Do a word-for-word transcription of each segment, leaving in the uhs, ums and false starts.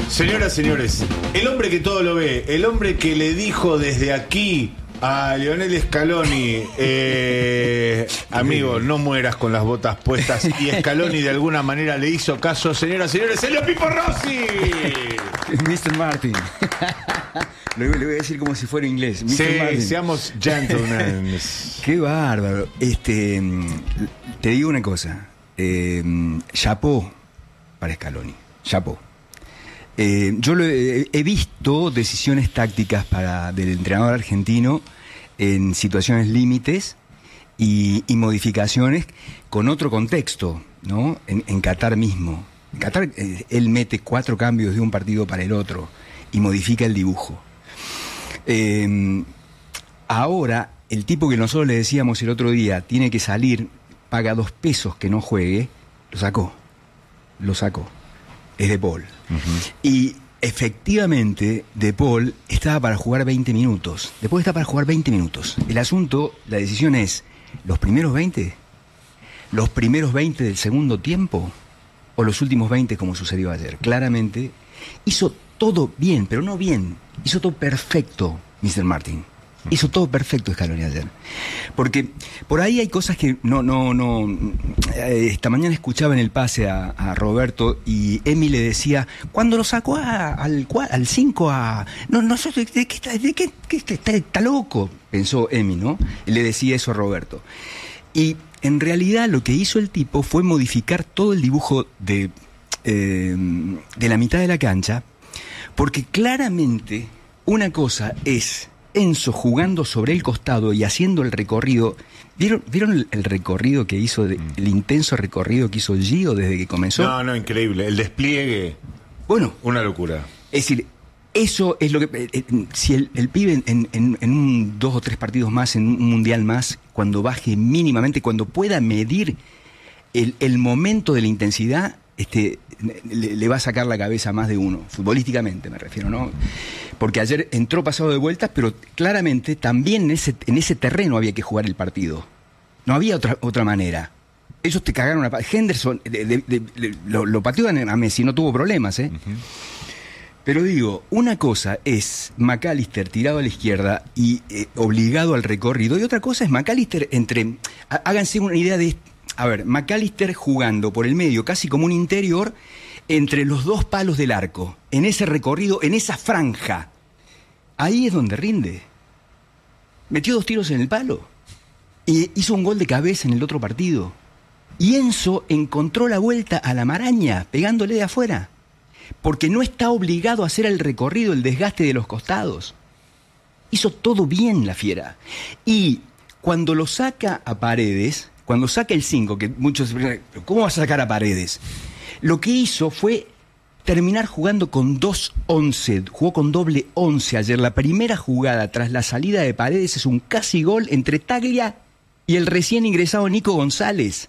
Señoras, señores, el hombre que todo lo ve, el hombre que le dijo desde aquí a Lionel Scaloni, eh, amigo, no mueras con las botas puestas, y Scaloni de alguna manera le hizo caso. Señoras, señores, ¡Elio Pipo Rossi! mister Martin. Le voy a decir como si fuera inglés. Sí, seamos gentlemen. Qué bárbaro. Este, te digo una cosa. Eh, chapó para Scaloni. Chapó. Eh, yo lo he, he visto decisiones tácticas para, del entrenador argentino en situaciones límites y, y modificaciones con otro contexto, ¿no? En, en Qatar mismo. En Qatar eh, él mete cuatro cambios de un partido para el otro y modifica el dibujo. Eh, ahora, el tipo que nosotros le decíamos el otro día, tiene que salir, paga dos pesos que no juegue, lo sacó. Lo sacó. Es De Paul. Uh-huh. Y efectivamente, De Paul estaba para jugar veinte minutos. De Paul está para jugar veinte minutos. El asunto, la decisión es, ¿los primeros veinte? ¿Los primeros veinte del segundo tiempo? ¿O los últimos veinte como sucedió ayer? Claramente, hizo todo bien, pero no bien. Hizo todo perfecto, mister Martin. Hizo todo perfecto Scaloni ayer. Porque por ahí hay cosas que no, no, no. Esta mañana escuchaba en el pase a, a Roberto y Emi le decía, cuando lo sacó a, al al cinco a. No, no sé, ¿de qué está, de qué, qué está, está, está loco? Pensó Emi, ¿no? Y le decía eso a Roberto. Y en realidad lo que hizo el tipo fue modificar todo el dibujo de, eh, de la mitad de la cancha, porque claramente una cosa es Enzo jugando sobre el costado y haciendo el recorrido. ¿Vieron, ¿vieron el, el recorrido que hizo, de, el intenso recorrido que hizo Gio desde que comenzó? No, no, increíble. El despliegue. Bueno. Una locura. Es decir, eso es lo que... Eh, eh, si el, el pibe en, en, en un dos o tres partidos más, en un mundial más, cuando baje mínimamente, cuando pueda medir el, el momento de la intensidad, este, le, le va a sacar la cabeza a más de uno, futbolísticamente me refiero, ¿no? Porque ayer entró pasado de vueltas, pero claramente también en ese, en ese terreno había que jugar el partido. No había otra, otra manera. Ellos te cagaron a... Henderson de, de, de, de, lo, lo pateó a Messi, no tuvo problemas, ¿eh? Uh-huh. Pero digo, una cosa es McAllister tirado a la izquierda y eh, obligado al recorrido, y otra cosa es McAllister entre... Háganse una idea de... A ver, McAllister jugando por el medio, casi como un interior, entre los dos palos del arco, en ese recorrido, en esa franja. Ahí es donde rinde. Metió dos tiros en el palo y hizo un gol de cabeza en el otro partido. Y Enzo encontró la vuelta a la maraña, pegándole de afuera, porque no está obligado a hacer el recorrido, el desgaste de los costados. Hizo todo bien la fiera. Y cuando lo saca a Paredes, cuando saca el cinco, que muchos... ¿Cómo va a sacar a Paredes? Lo que hizo fue terminar jugando con dos once, jugó con doble once ayer. La primera jugada tras la salida de Paredes es un casi gol entre Taglia y el recién ingresado Nico González.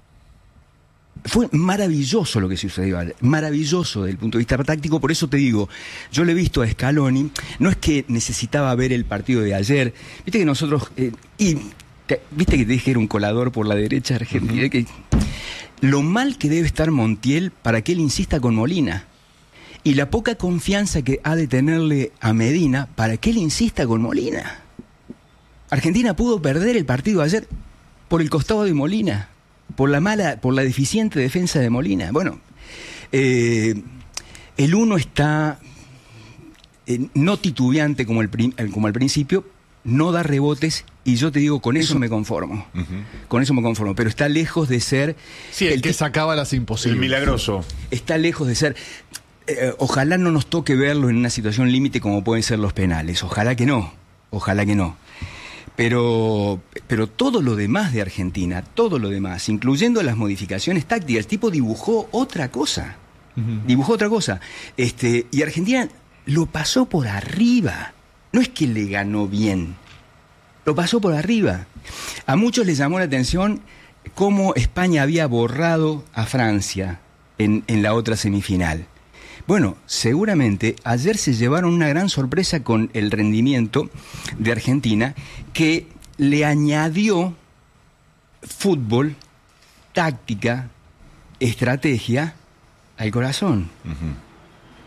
Fue maravilloso lo que sucedió ayer, maravilloso desde el punto de vista táctico. Por eso te digo, yo le he visto a Scaloni, no es que necesitaba ver el partido de ayer, viste que nosotros... Eh, y te, viste que te dije era un colador por la derecha argentina, uh-huh. que... Lo mal que debe estar Montiel para que él insista con Molina. Y la poca confianza que ha de tenerle a Medina para que él insista con Molina. Argentina pudo perder el partido ayer por el costado de Molina, por la mala, por la deficiente defensa de Molina. Bueno, eh, el uno está eh, no titubeante como, el, como al principio, no da rebotes, y yo te digo, con eso, eso me conformo. Uh-huh. Con eso me conformo, pero está lejos de ser... Sí, el, el que sacaba las imposibles. El milagroso. Está lejos de ser... Eh, ojalá no nos toque verlo en una situación límite como pueden ser los penales. Ojalá que no. Ojalá que no. Pero, pero todo lo demás de Argentina, todo lo demás, incluyendo las modificaciones tácticas, el tipo dibujó otra cosa. Uh-huh. Dibujó otra cosa. Este, y Argentina lo pasó por arriba. No es que le ganó bien, lo pasó por arriba. A muchos les llamó la atención cómo España había borrado a Francia en, en la otra semifinal. Bueno, seguramente ayer se llevaron una gran sorpresa con el rendimiento de Argentina, que le añadió fútbol, táctica, estrategia al corazón. Uh-huh.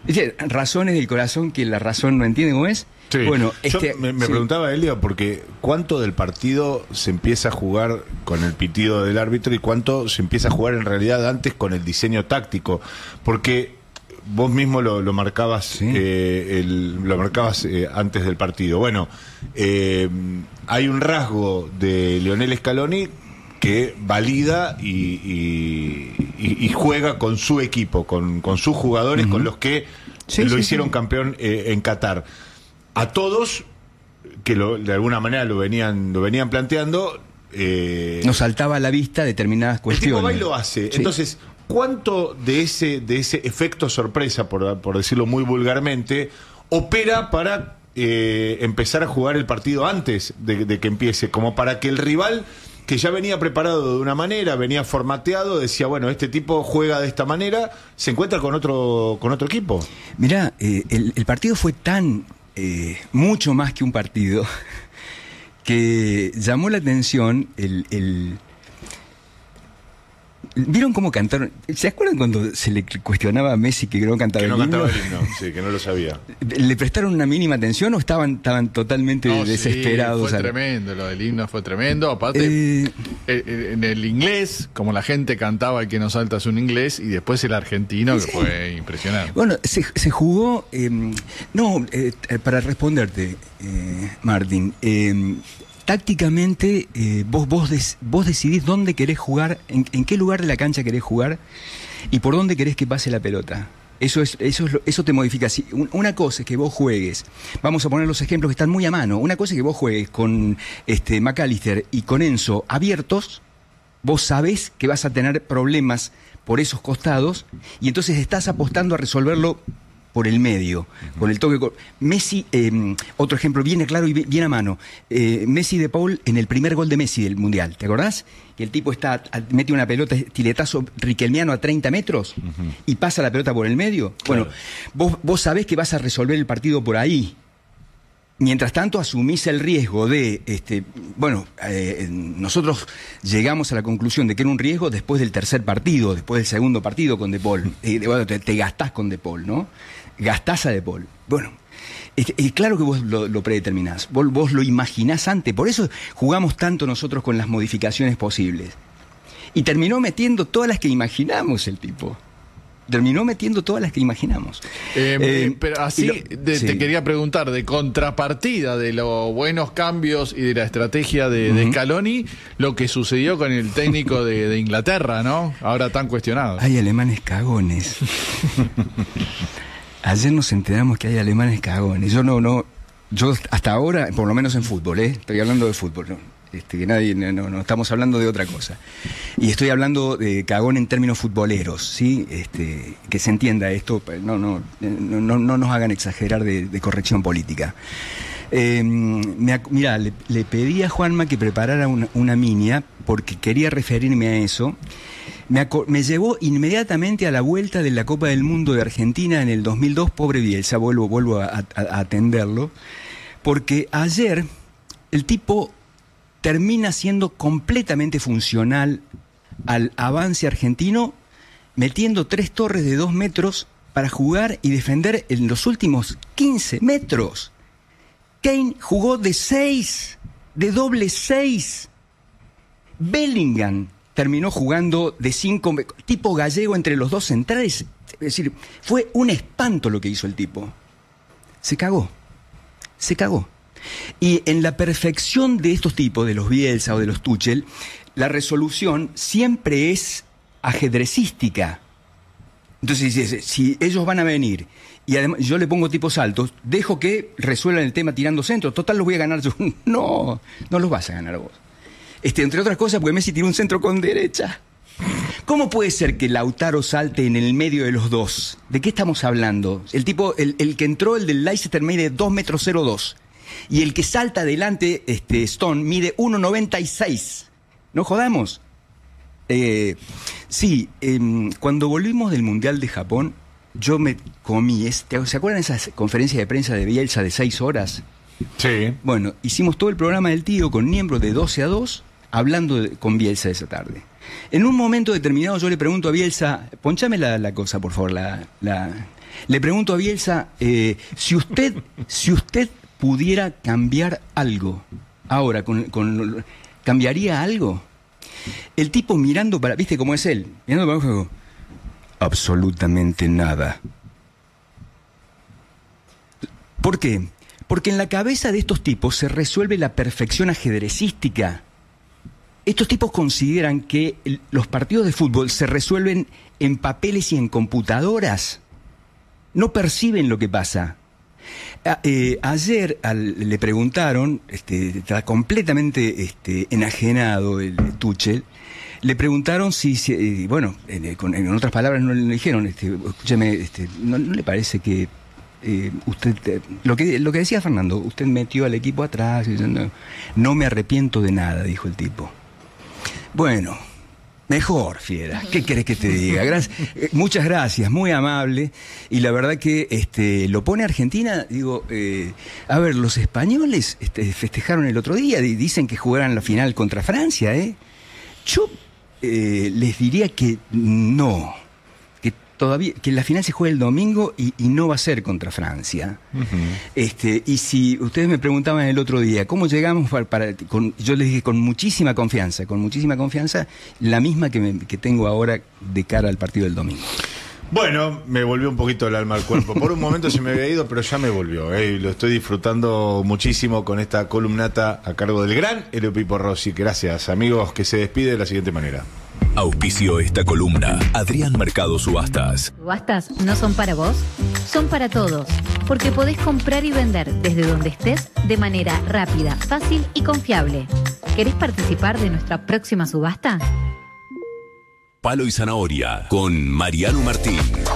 ¿Viste? Razones del corazón que la razón no entiende cómo es. Sí. Bueno, Yo este, me, me sí. preguntaba, Elio, porque ¿cuánto del partido se empieza a jugar con el pitido del árbitro y cuánto se empieza a jugar en realidad antes con el diseño táctico? Porque vos mismo lo, lo marcabas, Sí. eh, el, lo marcabas eh, antes del partido. Bueno, eh, hay un rasgo de Lionel Scaloni que valida y, y, y, y juega con su equipo, con, con sus jugadores, uh-huh. con los que sí, lo sí, hicieron sí. campeón eh, en Qatar. A todos, que lo, de alguna manera lo venían, lo venían planteando, eh, nos saltaba a la vista determinadas cuestiones. El tipo va y lo hace. Sí. Entonces, ¿cuánto de ese, de ese efecto sorpresa, por, por decirlo muy vulgarmente, opera para eh, empezar a jugar el partido antes de, de que empiece? Como para que el rival, que ya venía preparado de una manera, venía formateado, decía, bueno, este tipo juega de esta manera, se encuentra con otro, con otro equipo. Mirá, eh, el, el partido fue tan, eh, mucho más que un partido, que llamó la atención el... el ¿Vieron cómo cantaron? ¿Se acuerdan cuando se le cuestionaba a Messi que no cantaba Que no el himno? cantaba el himno, sí, que no lo sabía. ¿Le prestaron una mínima atención o estaban, estaban totalmente No, desesperados? Sí, fue a... tremendo, lo del himno fue tremendo. Aparte, Eh... eh, en el inglés, como la gente cantaba el que no salta es un inglés, y después el argentino, que Sí. fue impresionante. Bueno, se, se jugó... Eh, no, eh, para responderte, eh, Martín... Eh, tácticamente, eh, vos, vos, des, vos decidís dónde querés jugar, en, en qué lugar de la cancha querés jugar y por dónde querés que pase la pelota. Eso es, eso es lo, eso te modifica. Si, un, una cosa es que vos juegues, vamos a poner los ejemplos que están muy a mano. Una cosa es que vos juegues con este McAllister y con Enzo abiertos, vos sabés que vas a tener problemas por esos costados y entonces estás apostando a resolverlo por el medio, uh-huh. con el toque. Messi, eh, otro ejemplo bien claro y bien a mano. Eh, Messi de Paul en el primer gol de Messi del Mundial, ¿te acordás? Que el tipo está mete una pelota tiletazo riquelmiano a treinta metros uh-huh. y pasa la pelota por el medio. Claro. Bueno, vos, vos sabés que vas a resolver el partido por ahí. Mientras tanto, asumís el riesgo de, este, bueno, eh, nosotros llegamos a la conclusión de que era un riesgo después del tercer partido, después del segundo partido con De Paul. Eh, bueno, te, te gastás con De Paul, ¿no? Gastás a De Paul. Bueno, es, es claro que vos lo, lo predeterminás, vos, vos lo imaginás antes, por eso jugamos tanto nosotros con las modificaciones posibles. Y terminó metiendo todas las que imaginamos el tipo. Terminó metiendo todas las que imaginamos. Eh, eh, pero así lo, de, sí. te quería preguntar, de contrapartida de los buenos cambios y de la estrategia de, uh-huh. de Scaloni, lo que sucedió con el técnico de, de Inglaterra, ¿no? Ahora tan cuestionado. Hay alemanes cagones. Ayer nos enteramos que hay alemanes cagones. Yo no, no, yo hasta ahora, por lo menos en fútbol, ¿eh? Estoy hablando de fútbol, ¿no? Este, que nadie, no, no estamos hablando de otra cosa. Y estoy hablando de cagón en términos futboleros, ¿sí? Este, que se entienda esto, no, no, no, no nos hagan exagerar de, de corrección política. Eh, me, mira, le, le pedí a Juanma que preparara una, una minia porque quería referirme a eso. Me, me llevó inmediatamente a la vuelta de la Copa del Mundo de Argentina en el dos mil dos, pobre Bielsa, vuelvo, vuelvo a, a, a atenderlo, porque ayer el tipo termina siendo completamente funcional al avance argentino, metiendo tres torres de dos metros para jugar y defender en los últimos quince metros. Kane jugó de seis, de doble seis. Bellingham terminó jugando de cinco, tipo gallego entre los dos centrales. Es decir, fue un espanto lo que hizo el tipo. Se cagó, se cagó. Y en la perfección de estos tipos, de los Bielsa o de los Tuchel, la resolución siempre es ajedrecística. Entonces, si, si ellos van a venir y además yo le pongo tipos altos, dejo que resuelvan el tema tirando centro. Total, los voy a ganar yo. No, no los vas a ganar vos. Este, entre otras cosas, porque Messi tiró un centro con derecha. ¿Cómo puede ser que Lautaro salte en el medio de los dos? ¿De qué estamos hablando? El tipo, el, el que entró, el del Leicester, mide dos metros cero dos. Y el que salta adelante, este, Stone, mide uno noventa y seis. No jodamos. Eh, sí, eh, cuando volvimos del Mundial de Japón, yo me comí, este, ¿se acuerdan esas conferencias de prensa de Bielsa de seis horas? Sí. Bueno, hicimos todo el programa del tío con Niembro de doce a dos, hablando de, con Bielsa esa tarde. En un momento determinado yo le pregunto a Bielsa, ponchame la, la cosa, por favor, la, la, Le pregunto a Bielsa, eh, si usted, si usted pudiera cambiar algo, ahora, con, con, ¿cambiaría algo? El tipo mirando para, ¿viste cómo es él? Mirando para abajo, absolutamente nada. ¿Por qué? Porque en la cabeza de estos tipos se resuelve la perfección ajedrecística. Estos tipos consideran que el, los partidos de fútbol se resuelven en papeles y en computadoras. No perciben lo que pasa. A, eh, ayer al, le preguntaron, este, está completamente este, enajenado el Tuchel, le preguntaron si, si eh, bueno, en, con, en otras palabras no le dijeron, este, escúcheme, este, ¿no, no le parece que eh, usted, eh, lo que lo que decía Fernando, usted metió al equipo atrás? Y, no, no me arrepiento de nada, dijo el tipo. Bueno, mejor, fiera. ¿Qué querés que te diga? Gracias, eh, muchas gracias, muy amable. Y la verdad que este, lo pone Argentina, digo, eh, a ver, los españoles este, festejaron el otro día, y dicen que jugarán la final contra Francia, ¿eh? Yo eh, les diría que no, que todavía, que la final se juega el domingo y, y no va a ser contra Francia. Uh-huh. Este, y si ustedes me preguntaban el otro día, ¿cómo llegamos para, para con, yo les dije con muchísima confianza, con muchísima confianza, la misma que, me, que tengo ahora de cara al partido del domingo. Bueno, me volvió un poquito el alma al cuerpo. Por un momento se me había ido, pero ya me volvió. Eh. Lo estoy disfrutando muchísimo con esta columnata a cargo del gran Elio Pipo Rossi. Gracias, amigos, que se despide de la siguiente manera. Auspició esta columna Adrián Mercado Subastas. ¿Subastas no son para vos? Son para todos, porque podés comprar y vender desde donde estés de manera rápida, fácil y confiable. ¿Querés participar de nuestra próxima subasta? Palo y Zanahoria con Mariano Martín.